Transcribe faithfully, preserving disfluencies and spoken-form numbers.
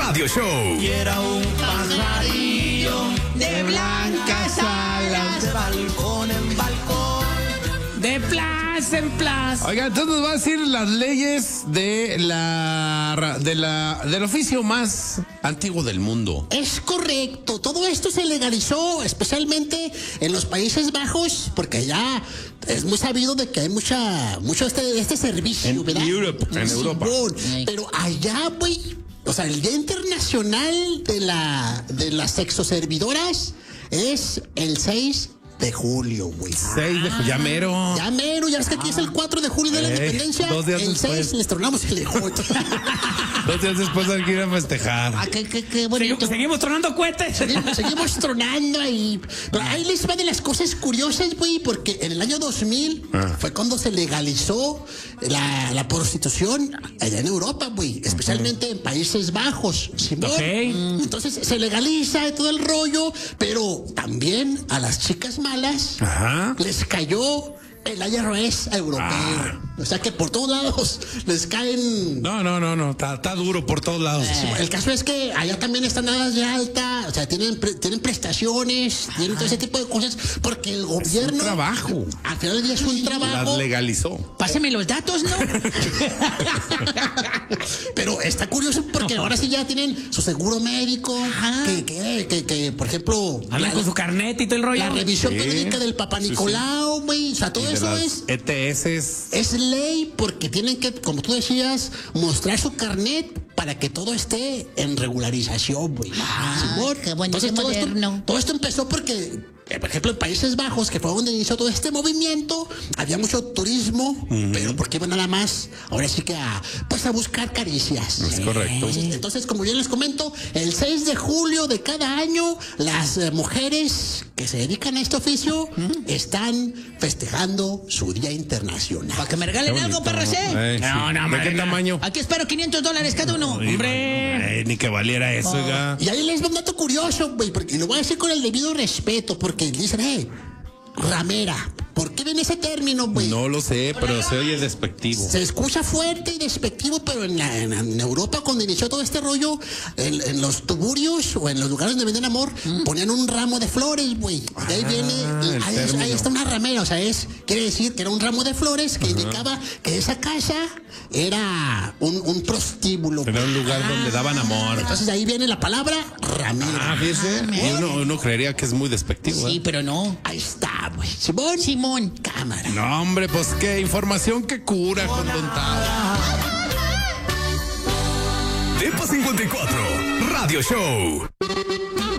Radio Show. Y era un pajarillo de blancas alas, de balcón en balcón, de plaza en plaza. Oiga, entonces nos va a decir las leyes de la, de la, del oficio más antiguo del mundo. Es correcto, todo esto se legalizó especialmente en los Países Bajos, porque allá es muy sabido de que hay mucha, mucho este, este servicio, En ¿verdad? Europe, en Sí, Europa. bon, pero allá, güey, o sea, el Día Internacional de la de las sexoservidoras es el seis de julio, güey. seis de julio, ya mero. Ya mero, ya es que aquí es el cuatro de julio de la Eh, independencia. dos días el después. seis les tronamos el ejote. Dos días después hay que ir a festejar. Ah, qué, qué, qué bonito. Seguimos tronando cohetes. Seguimos, seguimos tronando ahí. Pero ahí les va de las cosas curiosas, güey, porque en el año dos mil Ah. fue cuando se legalizó la, la prostitución allá en Europa, güey, especialmente en Países Bajos. ¿Simón? Ok. Entonces se legaliza todo el rollo, pero también a las chicas malas Ajá. les cayó el I R S europeo. Ah. O sea que por todos lados les caen. No, no, no, no, está, está duro por todos lados. El caso es que allá también están dadas de alta, o sea, tienen, pre- tienen prestaciones, tienen todo ese tipo de cosas, porque el gobierno. trabajo. Al final del día es un trabajo. Las legalizó. Pásame los datos, ¿no? Pero está curioso porque ahora sí ya tienen su seguro médico, que, que, que, que, por ejemplo, Hablan la, con su carnet y todo el rollo. la revisión Sí. periódica del Papa Sí, sí. Nicolau, güey, o sea, todo De eso las es. E T S. Es ley porque tienen que, como tú decías, mostrar su carnet para que todo esté en regularización, güey. Simón. qué bueno, Entonces, qué todo esto, moderno. todo esto empezó porque, eh, por ejemplo, en Países Bajos, que fue donde inició todo este movimiento, había mucho turismo, pero porque iban nada más, ahora sí que a, pues a buscar caricias. Es correcto. Entonces, entonces, como bien les comento, el seis de julio de cada año, las eh, mujeres que se dedican a este oficio están festejando su Día Internacional. Para que me regalen algo, perros, ¿eh? Eh, No, sí. no, ¿De madre, qué no. tamaño? Aquí espero quinientos dólares cada uno. Ay, Hombre. eh, ni que valiera eso, oiga. Y ahí les va un dato curioso, güey, porque y lo voy a decir con el debido respeto, porque dicen, eh, ramera. ¿Por qué viene ese término, güey? No lo sé, pero se oye despectivo. Se escucha fuerte y despectivo, pero en, la- en- en Europa, cuando inició todo este rollo, en, en los tuburios o en los lugares donde venden amor, ponían un ramo de flores, güey. De ahí viene, el ahí, es- ahí término. está una ramera, o sea, es, quiere decir que era un ramo de flores que indicaba que esa casa era un, un prostíbulo. Era un lugar donde daban amor. Entonces de ahí viene la palabra ramera. Ah, fíjese. Y uno, uno creería que es muy despectivo. Sí, ¿eh? pero no. Ahí está, güey. Simón. Simón. Cámara. No, hombre, pues qué información que cura con Don Tao. Depa cincuenta y cuatro Radio Show.